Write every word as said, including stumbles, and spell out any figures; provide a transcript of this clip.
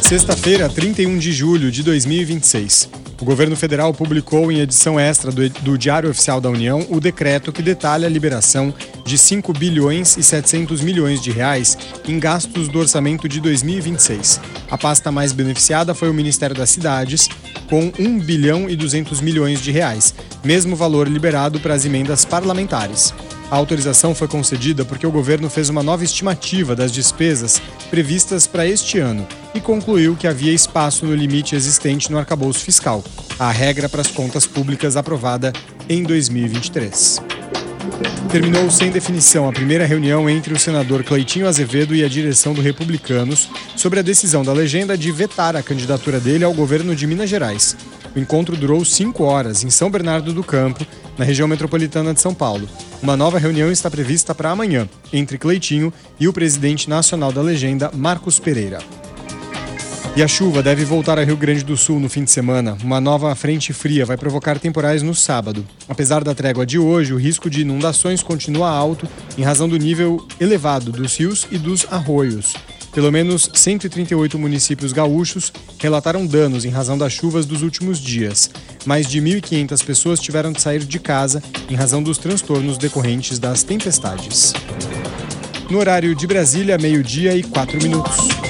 Sexta-feira, trinta e um de julho de dois mil e vinte e seis. O governo federal publicou em edição extra do, do Diário Oficial da União o decreto que detalha a liberação de cinco bilhões e setecentos milhões de reais em gastos do orçamento de dois mil e vinte e seis. A pasta mais beneficiada foi o Ministério das Cidades, com um bilhão e duzentos milhões de reais, mesmo valor liberado para as emendas parlamentares. A autorização foi concedida porque o governo fez uma nova estimativa das despesas previstas para este ano e concluiu que havia espaço no limite existente no arcabouço fiscal, a regra para as contas públicas aprovada em dois mil e vinte e três. Terminou sem definição a primeira reunião entre o senador Cleitinho Azevedo e a direção do Republicanos sobre a decisão da legenda de vetar a candidatura dele ao governo de Minas Gerais. O encontro durou cinco horas em São Bernardo do Campo, na região metropolitana de São Paulo. Uma nova reunião está prevista para amanhã, entre Cleitinho e o presidente nacional da legenda, Marcos Pereira. E a chuva deve voltar a Rio Grande do Sul no fim de semana. Uma nova frente fria vai provocar temporais no sábado. Apesar da trégua de hoje, o risco de inundações continua alto em razão do nível elevado dos rios e dos arroios. Pelo menos cento e trinta e oito municípios gaúchos relataram danos em razão das chuvas dos últimos dias. Mais de mil e quinhentas pessoas tiveram de sair de casa em razão dos transtornos decorrentes das tempestades. No horário de Brasília, meio-dia e quatro minutos.